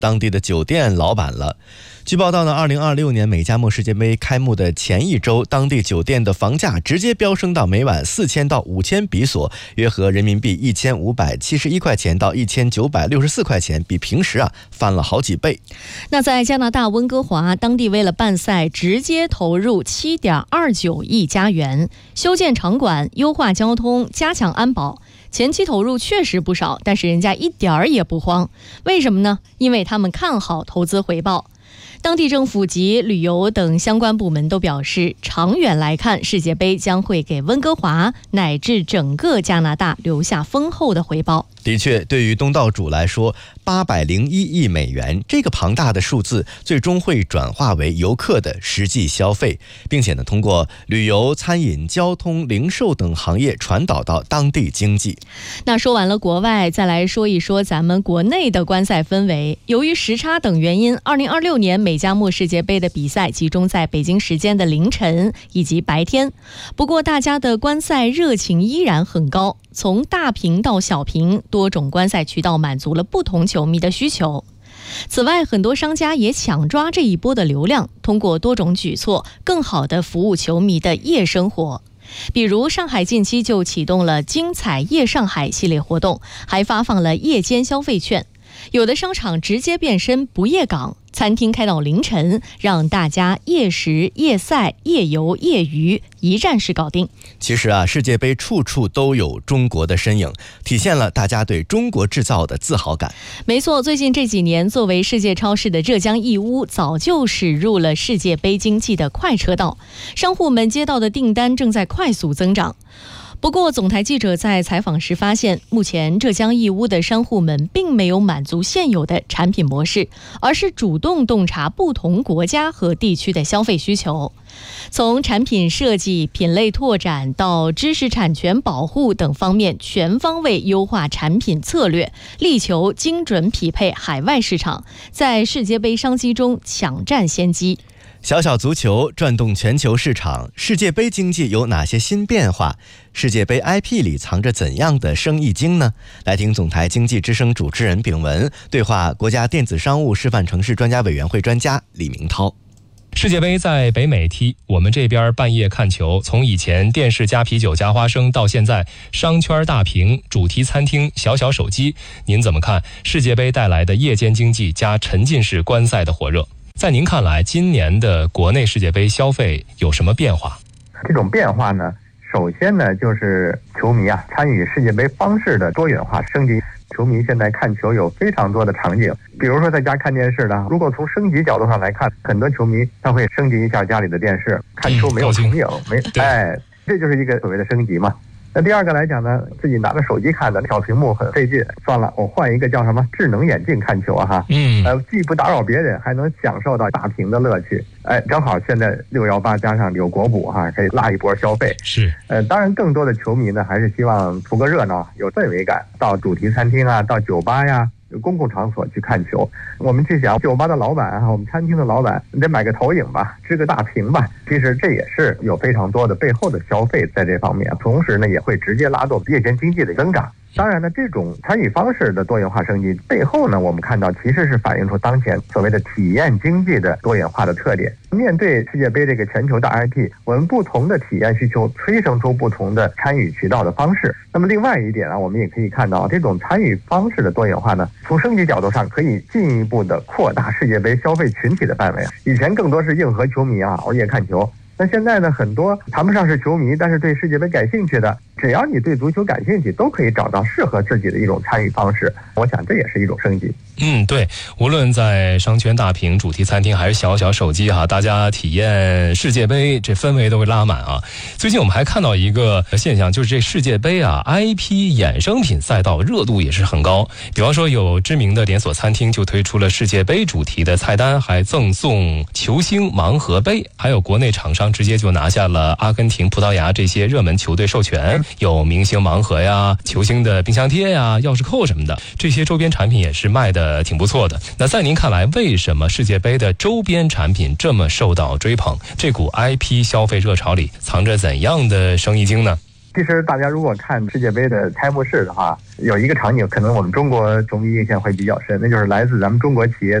当地的酒店老板了。据报道呢，2026年美加墨世界杯开幕的前一周，当地酒店的房价直接飙升到每晚4000到5000比索，约合人民币1571块钱到1964块钱，比平时翻了好几倍。 那在加拿大温哥华，当地为了办赛，直接投入7.29亿加元，修建场馆、优化交通、加强安保。前期投入确实不少，但是人家一点儿也不慌。为什么呢？因为他们看好投资回报。当地政府及旅游等相关部门都表示，长远来看，世界杯将会给温哥华乃至整个加拿大留下丰厚的回报。 的确，对于东道主来说，801亿美元这个庞大的数字，最终会转化为游客的实际消费，并且呢，通过旅游、餐饮、交通、零售等行业传导到当地经济。 那说完了国外，再来说一说咱们国内的观赛氛围。由于时差等原因，2026年美加墨世界杯的比赛集中在北京时间的凌晨以及白天。不过，大家的观赛热情依然很高。从大屏到小屏，多种观赛渠道满足了不同球迷的需求。此外，很多商家也抢抓这一波的流量，通过多种举措，更好地服务球迷的夜生活。比如上海近期就启动了精彩夜上海系列活动，还发放了夜间消费券。有的商场直接变身不夜港，餐厅开到凌晨，让大家夜食、夜赛、夜游、夜娱一站式搞定。 其实世界杯处处都有中国的身影，体现了大家对中国制造的自豪感。 没错，最近这几年，作为世界超市的浙江义乌早就驶入了世界杯经济的快车道，商户们接到的订单正在快速增长。不过，总台记者在采访时发现，目前浙江义乌的商户们并没有满足现有的产品模式，而是主动洞察不同国家和地区的消费需求。从产品设计、品类拓展到知识产权保护等方面，全方位优化产品策略，力求精准匹配海外市场，在世界杯商机中抢占先机。 小小足球转动全球市场，世界杯经济有哪些新变化？世界杯 IP 里藏着怎样的生意经呢？来听总台经济之声主持人炳文对话国家电子商务示范城市专家委员会专家李明涛。 世界杯在北美踢，我们这边半夜看球，从以前电视加啤酒加花生，到现在商圈大屏、主题餐厅、小小手机，您怎么看世界杯带来的夜间经济加沉浸式观赛的火热？在您看来，今年的国内世界杯消费有什么变化？ 这种变化呢，首先呢就是球迷参与世界杯方式的多元化升级。球迷现在看球有非常多的场景，比如说在家看电视的，如果从升级角度上来看，很多球迷他会升级一下家里的电视，看球没有重影，这就是一个所谓的升级嘛。那第二个来讲呢，自己拿着手机看的小屏幕很费劲，算了，我换一个叫什么智能眼镜看球既不打扰别人，还能享受到大屏的乐趣。正好现在618加上有国补可以拉一波消费。 是， 当然更多的球迷呢，还是希望图个热闹，有氛围感，到主题餐厅到酒吧公共场所去看球。我们去想，酒吧的老板我们餐厅的老板，你得买个投影吧，支个大屏吧。其实这也是有非常多的背后的消费在这方面，同时呢也会直接拉动夜间经济的增长。当然呢，这种参与方式的多元化升级背后呢，我们看到其实是反映出当前所谓的体验经济的多元化的特点。面对世界杯这个全球大 IP， 我们不同的体验需求催生出不同的参与渠道的方式。那么另外一点我们也可以看到，这种参与方式的多元化呢，从升级角度上可以进一步的扩大世界杯消费群体的范围。以前更多是硬核球迷熬夜看球，那现在呢，很多谈不上是球迷，但是对世界杯感兴趣的，只要你对足球感兴趣，都可以找到适合自己的一种参与方式。我想这也是一种升级。 对，无论在商圈大屏、主题餐厅还是小小手机大家体验世界杯，这氛围都会拉满最近我们还看到一个现象，就是这世界杯IP 衍生品赛道热度也是很高。比方说有知名的连锁餐厅就推出了世界杯主题的菜单，还赠送球星盲盒杯，还有国内厂商直接就拿下了阿根廷、葡萄牙这些热门球队授权，有明星盲盒球星的冰箱贴钥匙扣什么的，这些周边产品也是卖的挺不错的。那在您看来，为什么世界杯的周边产品这么受到追捧？这股 IP 消费热潮里藏着怎样的生意经呢？ 其实大家如果看世界杯的开幕式的话，有一个场景可能我们中国球迷印象会比较深，那就是来自咱们中国企业